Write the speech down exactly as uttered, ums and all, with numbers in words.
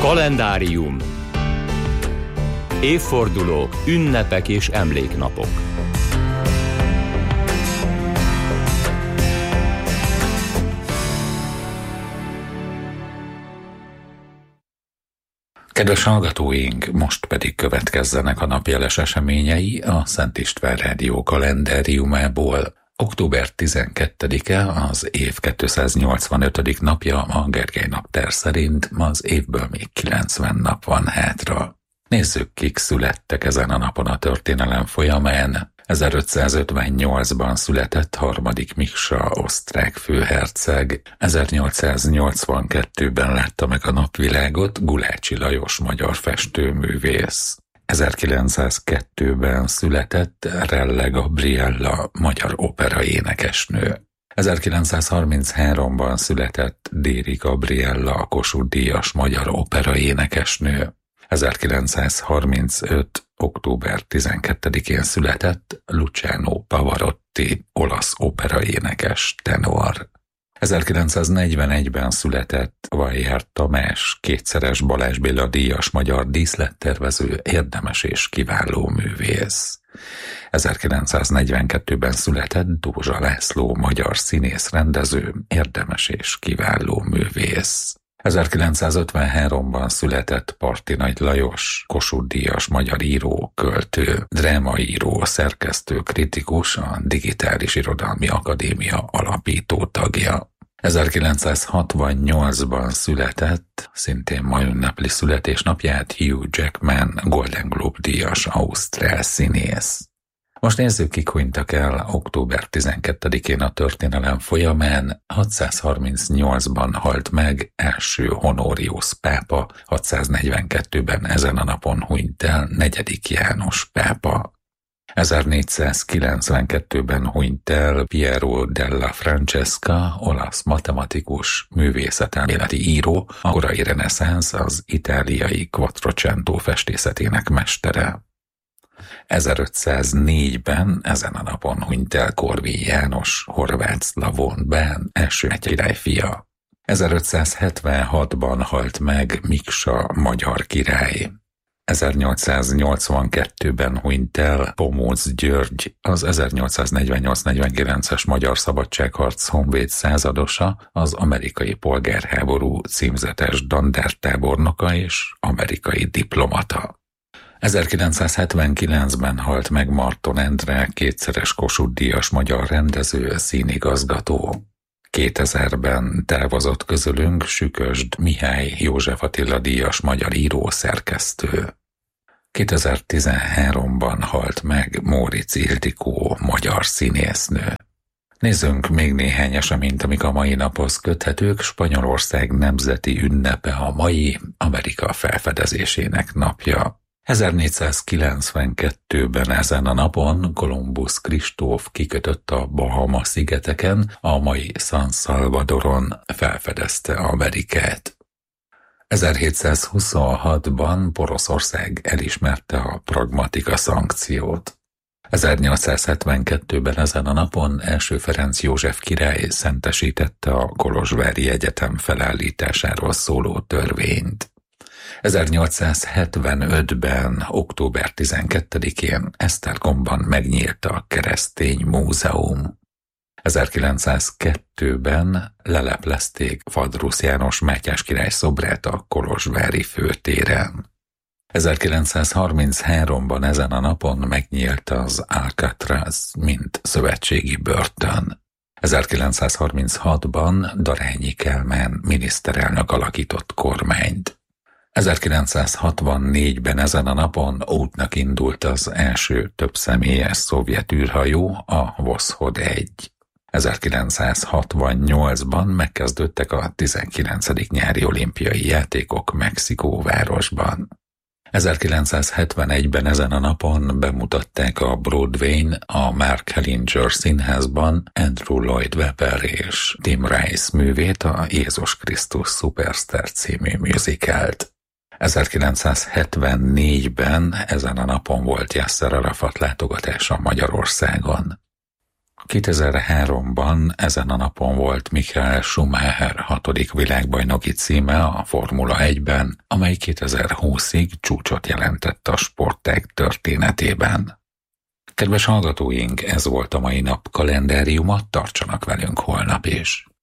Kalendárium. Évfordulók, ünnepek és emléknapok. Kedves hallgatóink, most pedig következzenek a napjeles eseményei a Szent István Rádió kalendáriumából. október tizenkettedike az év kétszáznyolcvanötödik napja a Gergely naptár szerint, az évből még kilencven nap van hátra. Nézzük, kik születtek ezen a napon a történelem folyamán. ezerötszázötvennyolcban született harmadik Miksa osztrák főherceg, ezernyolcszáznyolcvankettőben látta meg a napvilágot Gulácsi Lajos magyar festőművész. ezerkilencszázkettőben született Relle Gabriella magyar operaénekesnő. ezerkilencszázharmincháromban született Déri Gabriella Kossuth-díjas magyar operaénekesnő. ezerkilencszázharmincöt. október tizenkettedikén született Luciano Pavarotti olasz operaénekes tenor. ezerkilencszáznegyvenegyben született Weyer Tamás kétszeres Balázs Béla díjas magyar díszlettervező, érdemes és kiváló művész. ezerkilencszáznegyvenkettőben született Dózsa László magyar színész rendező, érdemes és kiváló művész. ezerkilencszázötvenháromban született Parti Nagy Lajos, Kossuth-díjas magyar író, költő, drámaíró, szerkesztő, kritikus, a Digitális Irodalmi Akadémia alapító tagja. ezerkilencszázhatvannyolcban született, szintén ma ünnepli születésnapját Hugh Jackman, Golden Globe-díjas ausztrál színész. Most nézzük, kik hunytak el október tizenkettedikén a történelem folyamán. hatszázharmincnyolcban halt meg első Honorius pápa, hatszáznegyvenkettőben ezen a napon hunyt el negyedik János pápa. ezernégyszázkilencvenkettőben hunyt el Piero della Francesca, olasz matematikus, művészetelméleti író, a korai reneszánsz, az itáliai Quattrocento festészetének mestere. ezerötszáznégyben ezen a napon hunyt el Korvin János, horvát szlavón bán, első király fia. ezerötszázhetvenhatban halt meg Miksa magyar király. ezernyolcszáznyolcvankettőben hunyt el Pomóc György, az ezernyolcszáznegyvennyolc-negyvenkilences magyar szabadságharc honvéd századosa, az amerikai polgárháború címzetes dandártábornoka és amerikai diplomata. ezerkilencszázhetvenkilencben halt meg Marton Endre, kétszeres Kossuth-díjas magyar rendező, színigazgató. kétezerben távozott közülünk Sükösd Mihály József Attila díjas magyar író, szerkesztő. kétezer-tizenháromban halt meg Móricz Ildikó, magyar színésznő. Nézzünk még néhány eseményt, amik a mai naphoz köthetők. Spanyolország nemzeti ünnepe a mai, Amerika felfedezésének napja. ezernégyszázkilencvenkettőben ezen a napon Kolumbusz Kristóf kikötött a Bahama-szigeteken, a mai San Salvadoron felfedezte Amerikát. ezerhétszázhuszonhatban Poroszország elismerte a pragmatika szankciót. ezernyolcszázhetvenkettőben ezen a napon első Ferenc József király szentesítette a kolozsvári egyetem felállításáról szóló törvényt. ezernyolcszázhetvenötben október tizenkettedikén Esztergomban megnyílt a Keresztény Múzeum. ezerkilencszázkettőben leleplezték Vadrusz János Mátyás király szobrát a kolozsvári főtéren. ezerkilencszázharmincháromban ezen a napon megnyílt az Alcatraz, mint szövetségi börtön. ezerkilencszázharminchatban Darányi Kálmán miniszterelnök alakított kormányt. ezerkilencszázhatvannégyben ezen a napon útnak indult az első többszemélyes szovjet űrhajó, a Voszhod egy. ezerkilencszázhatvannyolcban megkezdődtek a tizenkilencedik nyári olimpiai játékok Mexikóvárosban. ezerkilencszázhetvenegyben ezen a napon bemutatták a Broadwayn, a Mark Hellinger színházban Andrew Lloyd Webber és Tim Rice művét, a Jézus Krisztus Superstar című musicalt. ezerkilencszázhetvennégyben ezen a napon volt Yasser Arafat látogatása Magyarországon. kétezer-háromban ezen a napon volt Michael Schumacher hatodik világbajnoki címe a Formula egyben, amely kétezer-húszig csúcsot jelentett a sportág történetében. Kedves hallgatóink, ez volt a mai nap kalendáriuma, tartsanak velünk holnap is!